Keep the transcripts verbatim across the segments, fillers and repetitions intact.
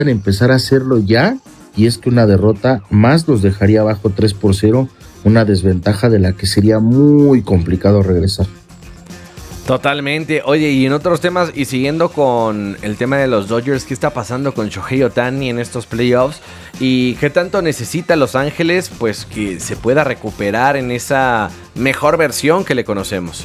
empezar a hacerlo ya, y es que una derrota más los dejaría abajo tres por cero, una desventaja de la que sería muy complicado regresar. Totalmente. Oye, y en otros temas, y siguiendo con el tema de los Dodgers, ¿qué está pasando con Shohei Ohtani en estos playoffs? ¿Y qué tanto necesita Los Ángeles, pues, que se pueda recuperar en esa mejor versión que le conocemos?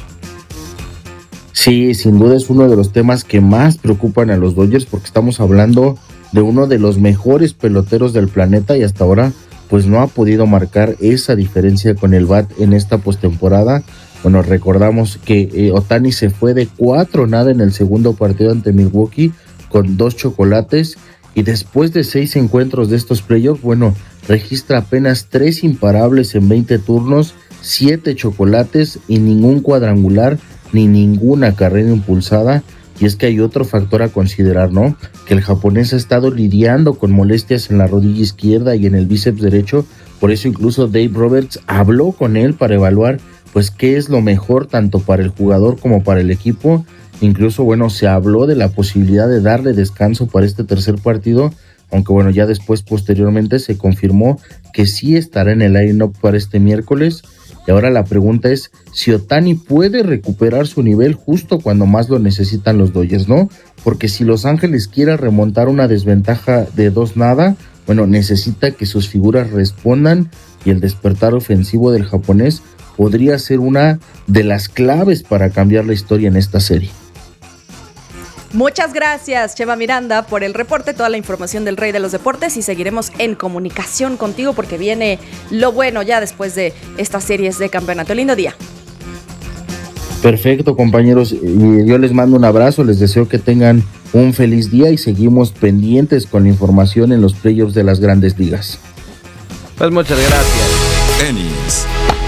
Sí, sin duda es uno de los temas que más preocupan a los Dodgers, porque estamos hablando de uno de los mejores peloteros del planeta y hasta ahora pues no ha podido marcar esa diferencia con el bat en esta postemporada. Bueno, recordamos que eh, Ohtani se fue de cuatro nada en el segundo partido ante Milwaukee con dos chocolates, y después de seis encuentros de estos playoffs, bueno, registra apenas tres imparables en veinte turnos, siete chocolates y ningún cuadrangular ni ninguna carrera impulsada. Y es que hay otro factor a considerar, ¿no? Que el japonés ha estado lidiando con molestias en la rodilla izquierda y en el bíceps derecho. Por eso incluso Dave Roberts habló con él para evaluar pues qué es lo mejor tanto para el jugador como para el equipo. Incluso, bueno, se habló de la posibilidad de darle descanso para este tercer partido, aunque bueno, ya después posteriormente se confirmó que sí estará en el line-up para este miércoles. Y ahora la pregunta es si Ohtani puede recuperar su nivel justo cuando más lo necesitan los Dodgers, ¿no? Porque si Los Ángeles quiere remontar una desventaja de dos nada, bueno, necesita que sus figuras respondan, y el despertar ofensivo del japonés podría ser una de las claves para cambiar la historia en esta serie. Muchas gracias, Chema Miranda, por el reporte, toda la información del Rey de los Deportes, y seguiremos en comunicación contigo porque viene lo bueno ya después de estas series de campeonato. Lindo día. Perfecto, compañeros, y yo les mando un abrazo, les deseo que tengan un feliz día y seguimos pendientes con la información en los playoffs de las Grandes Ligas. Pues muchas gracias. Tenis.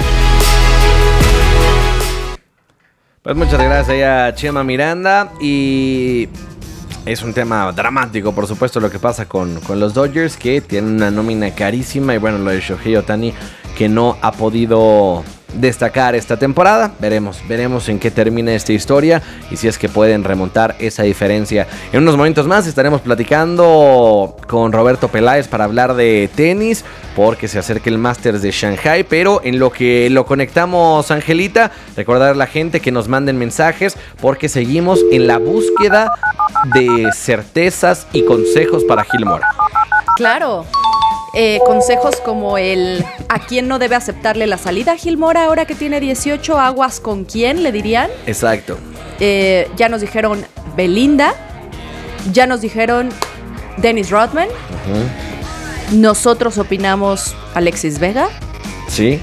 Pues muchas gracias a Chema Miranda, y es un tema dramático, por supuesto, lo que pasa con, con los Dodgers, que tienen una nómina carísima, y bueno, lo de Shohei Ohtani, que no ha podido destacar esta temporada. Veremos, veremos en qué termina esta historia y si es que pueden remontar esa diferencia. En unos momentos más estaremos platicando con Roberto Peláez para hablar de tenis, porque se acerca el Masters de Shanghai. Pero en lo que lo conectamos, Angelita, recordar a la gente que nos manden mensajes, porque seguimos en la búsqueda de certezas y consejos para Gil Mora. Claro. Eh, consejos como el ¿a quién no debe aceptarle la salida a Gil Mora ahora que tiene dieciocho? ¿Aguas con quién? Le dirían. Exacto. Eh, ya nos dijeron Belinda. Ya nos dijeron Dennis Rodman. Uh-huh. Nosotros opinamos Alexis Vega. Sí.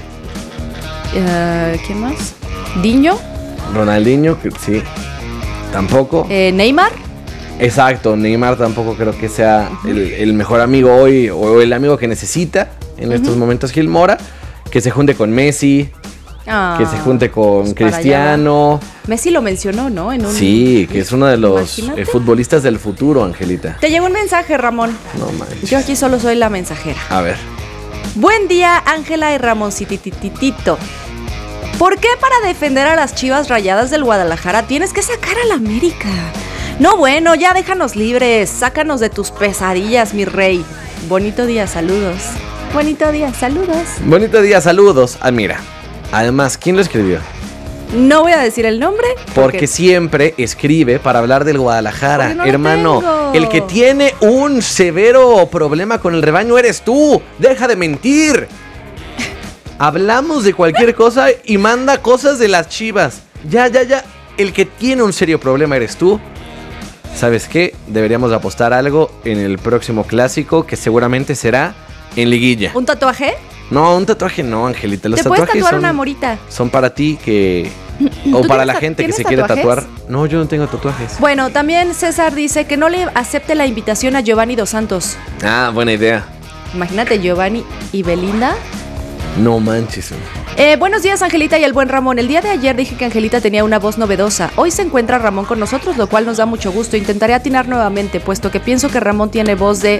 Uh, ¿Quién más? Diño. Ronaldinho, que sí. Tampoco. Eh, Neymar. Exacto, Neymar tampoco creo que sea el, el mejor amigo hoy, o el amigo que necesita en uh-huh. estos momentos Gil Mora. Que se junte con Messi, ah, que se junte con pues Cristiano. Messi lo mencionó, ¿no? En un... Sí, que es uno de los eh, futbolistas del futuro, Angelita. Te llegó un mensaje, Ramón. No manches. Yo aquí solo soy la mensajera. A ver. Buen día, Ángela y Ramoncitititito. ¿Por qué para defender a las Chivas Rayadas del Guadalajara tienes que sacar a la América? No, bueno, ya déjanos libres. Sácanos de tus pesadillas, mi rey. Bonito día, saludos. Bonito día, saludos. Bonito día, saludos. Ah, mira. Además, ¿quién lo escribió? No voy a decir el nombre. Porque, porque siempre escribe para hablar del Guadalajara. No hermano, el que tiene un severo problema con el rebaño eres tú. Deja de mentir. Hablamos de cualquier cosa y manda cosas de las Chivas. Ya, ya, ya. El que tiene un serio problema eres tú. ¿Sabes qué? Deberíamos apostar algo en el próximo clásico, que seguramente será en liguilla. ¿Un tatuaje? No, un tatuaje no, Angelita. Los ¿Te tatuajes puedes tatuar son, una morita? Son para ti que... O para la gente que se quiere tatuar. No, yo no tengo tatuajes. Bueno, también César dice que no le acepte la invitación a Giovanni Dos Santos. Ah, buena idea. Imagínate, Giovanni y Belinda. No manches. Eh, buenos días, Angelita y el buen Ramón. El día de ayer dije que Angelita tenía una voz novedosa. Hoy se encuentra Ramón con nosotros, lo cual nos da mucho gusto. Intentaré atinar nuevamente, puesto que pienso que Ramón tiene voz de...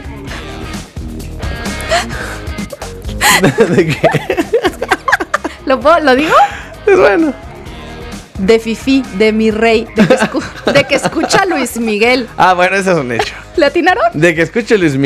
¿De qué? ¿Lo, ¿Lo digo? Es bueno. de Fifi, de mi rey, de que, escu- de que escucha a Luis Miguel. Ah, bueno, eso es un hecho. ¿Le atinaron? De que escuche Luis